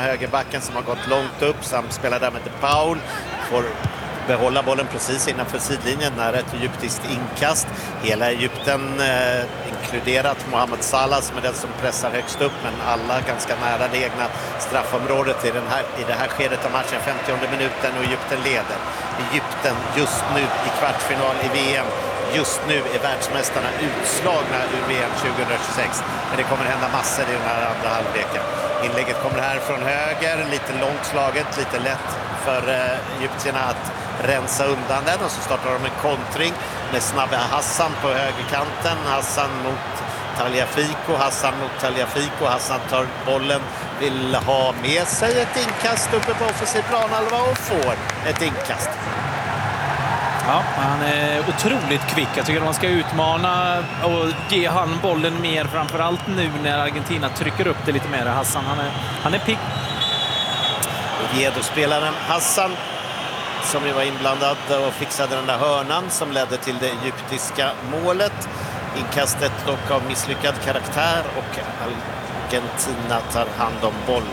högerbacken som har gått långt upp. Samspelar där med De Paul. Får behålla bollen precis innanför sidlinjen när ett egyptiskt inkast. Hela Egypten inkluderat Mohamed Salah som är den som pressar högst upp, men alla ganska nära det egna straffområdet i det här skedet av matchen, 50:e minuten, och Egypten leder. Egypten just nu i kvartsfinal i VM. Just nu är världsmästarna utslagna ur VM 2026. Men det kommer hända massor i den här andra halvleken. Inlägget kommer här från höger, lite långt slaget, lite lätt för egyptierna att rensa undan den, och så startar de en kontring med snabba Hassan på högerkanten. Hassan mot Tagliafico. Hassan tar bollen, vill ha med sig ett inkast uppe på offensiv planhalva och får ett inkast. Ja, han är otroligt kvick. Jag tycker att man ska utmana och ge han bollen mer, framförallt nu när Argentina trycker upp det lite mer. Hassan, han är pigg. Oviedo-spelaren Hassan, som ju var inblandad och fixade den där hörnan som ledde till det egyptiska målet. Inkastet dock av misslyckad karaktär, och Argentina tar hand om bollen.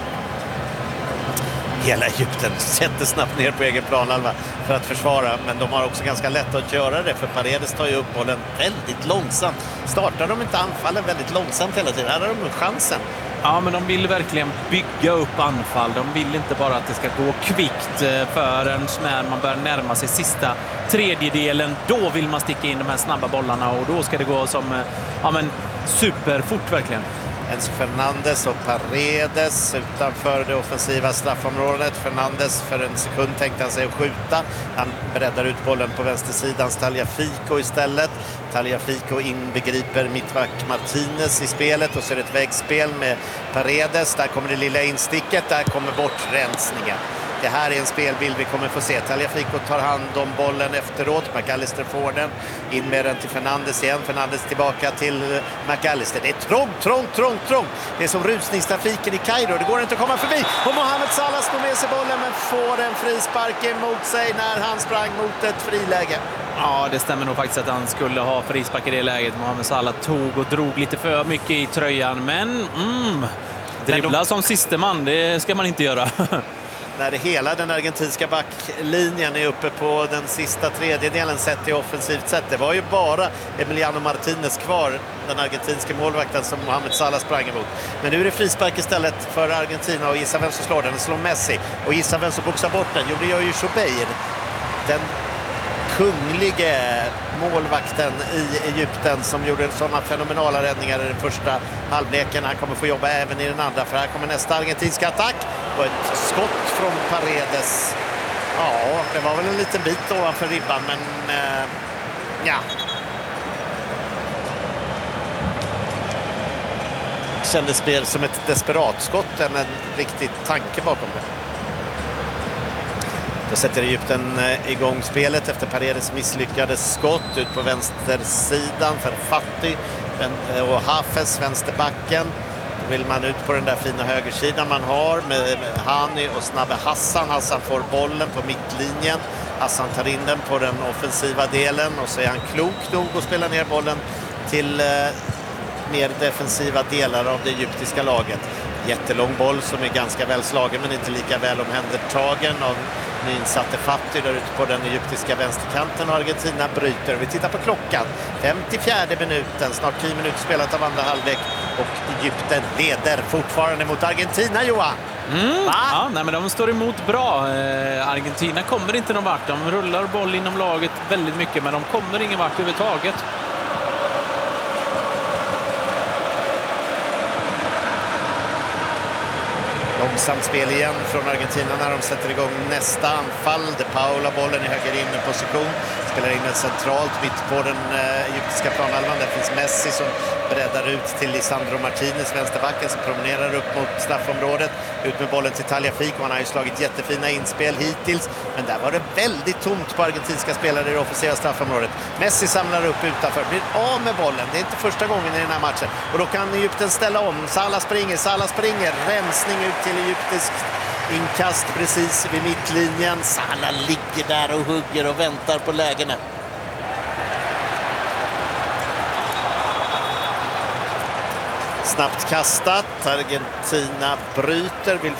Hela Egypten sätter snabbt ner på egen planhalva för att försvara, men de har också ganska lätt att göra det, för Paredes tar ju upp bollen väldigt långsamt. Startar de inte anfallen väldigt långsamt hela tiden? Här har de chansen. Ja, men de vill verkligen bygga upp anfall. De vill inte bara att det ska gå kvickt förrän när man börjar närma sig sista tredjedelen. Då vill man sticka in de här snabba bollarna, och då ska det gå som superfort verkligen. Enzo Fernandes och Paredes utanför det offensiva straffområdet. Fernandes, för en sekund tänkte han sig att skjuta. Han breddar ut bollen på vänstersidans Tagliafico istället. Tagliafico inbegriper mittback Martinez i spelet, och så är det ett väggspel med Paredes. Där kommer det lilla insticket, där kommer bortrensningen. Det här är en spelbild vi kommer få se. Tagliafico tar hand om bollen efteråt. McAllister får den. In med den till Fernandes igen. Fernandes tillbaka till McAllister. Det är trångt. Det är som rusningstrafiken i Kairo. Det går inte att komma förbi. Och Mohamed Salah står med sig bollen, men får en frispark emot sig när han sprang mot ett friläge. Ja, det stämmer nog faktiskt att han skulle ha frispark i det läget. Mohamed Salah tog och drog lite för mycket i tröjan. Men dribbla som siste man, det ska man inte göra. När hela den argentinska backlinjen är uppe på den sista tredjedelen sett i offensivt sätt. Det var ju bara Emiliano Martinez kvar, den argentinska målvakten som Mohamed Salah sprang emot. Men nu är det frispark istället för Argentina, och gissa vem som slår den? Den slår Messi. Och gissa vem som boxar bort den? Jo, det gör ju Joubeir. Den kunglige målvakten i Egypten som gjorde sådana fenomenala räddningar i den första halvleken. Han kommer få jobba även i den andra, för här kommer nästa argentinska attack och ett skott från Paredes. Ja, det var väl en liten bit ovanför ribban, men ja. Kändes mer som ett desperatskott än en riktig tanke bakom det. Då sätter Egypten igång spelet efter Paredes misslyckade skott ut på vänstersidan för Fati och Hafez, vänsterbacken. Då vill man ut på den där fina högersidan man har med Hani och snabbe Hassan. Hassan får bollen på mittlinjen. Hassan tar in den på den offensiva delen, och så är han klok nog att spela ner bollen till mer defensiva delar av det egyptiska laget. Jättelång boll som är ganska väl slagen, men inte lika väl omhändertagen av nyinsatte Fati där ute på den egyptiska vänsterkanten, och Argentina bryter. Vi tittar på klockan. 54:e minuten, snart 10 minuter spelat av andra halvlek, och Egypten leder fortfarande mot Argentina, Johan. Ja, nej, men de står emot bra. Argentina kommer inte någon vart. De rullar boll inom laget väldigt mycket, men de kommer ingen vart överhuvudtaget. Långsamt spel igen från Argentina när de sätter igång nästa anfall. De Paul har bollen i höger innerposition. Spelar in den centralt mitt på den egyptiska planhalvan. Där finns Messi som breddar ut till Lisandro Martinez, vänsterbacken, som promenerar upp mot straffområdet. Ut med bollen till Tagliafico. Han har ju slagit jättefina inspel hittills. Men där var det väldigt tomt på argentinska spelare i det offensiva straffområdet. Messi samlar upp utanför. Blir av med bollen. Det är inte första gången i den här matchen. Och då kan Egypten ställa om. Salah springer. Rensning ut till egyptisk inkast precis vid mittlinjen. Salah ligger där och hugger och väntar på lägena. Snabbt kastat. Argentina bryter, vill